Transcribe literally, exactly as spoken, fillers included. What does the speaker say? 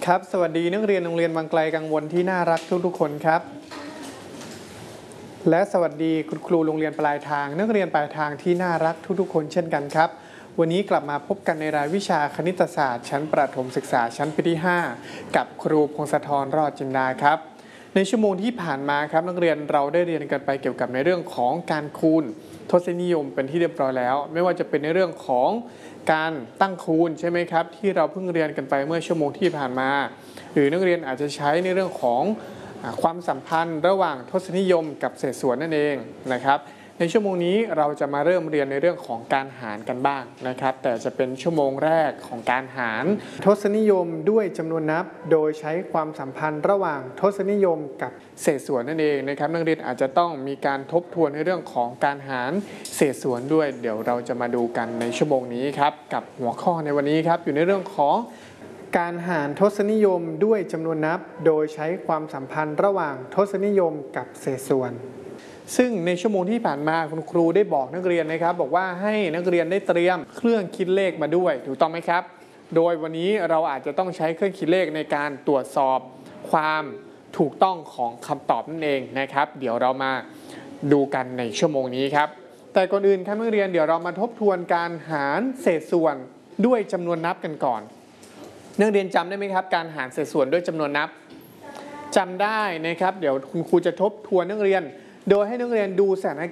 ครับสวัสดีนักเรียนโรงเรียนบางไกลกังวลที่น่ารักทุกๆคนครับและสวัสดีคุณครูโรงเรียนปลายทางนักเรียนปลายทางที่น่ารักทุกๆคนเช่นกันครับวันนี้กลับมาพบกันในรายวิชาคณิตศาสตร์ชั้นประถมศึกษาชั้นปีที่ห้ากับครูพงศธรรอดจินดาครับในชั่วโมงที่ผ่านมาครับนักเรียนเราได้เรียนกันไปเกี่ยวกับในเรื่องของการคูณทศนิยมเป็นที่เรียบร้อยแล้วไม่ว่าจะเป็นในเรื่องของการตั้งคูณใช่ไหมครับที่เราเพิ่งเรียนกันไปเมื่อชั่วโมงที่ผ่านมาหรือนักเรียนอาจจะใช้ในเรื่องของความสัมพันธ์ระหว่างทศนิยมกับเศษส่วนนั่นเองนะครับในชั่วโมงนี้เราจะมาเริ่มเรียนในเรื่องของการหารกันบ้างนะครับแต่จะเป็นชั่วโมงแรกของการหารทศนิยมด้วยจำนวนนับโดยใช้ความสัมพันธ์ระหว่างทศนิยมกับเศษส่วนนั่นเองนะครับนักเรียนอาจจะต้องมีการทบทวนในเรื่องของการหารเศษส่วนด้วยเดี๋ยวเราจะมาดูกันในชั่วโมงนี้ครับกับหัวข้อในวันนี้ครับอยู่ในเรื่องของการหารทศนิยมด้วยจำนวนนับโดยใช้ความสัมพันธ์ระหว่างทศนิยมกับเศษส่วนซึ่งในชั่วโมงที่ผ่านมาคุณครูได้บอกนักเรียนนะครับบอกว่าให้นักเรียนได้เตรียมเครื่องคิดเลขมาด้วยถูกต้องไหมครับโดยวันนี้เราอาจจะต้องใช้เครื่องคิดเลขในการตรวจสอบความถูกต้องของคำตอบนั่นเองนะครับเดี๋ยวเรามาดูกันในชั่วโมงนี้ครับแต่ก่อนอื่นครับนักเรียนเดี๋ยวเรามาทบทวนการหารเศษส่วนด้วยจำนวนนับกันก่อนนักเรียนจำได้ไหมครับการหารเศษส่วนด้วยจำนวนนับจำได้นะครับเดี๋ยวคุณครูจะทบทวนนักเรียนโดยให้นักเรียนดูสถาน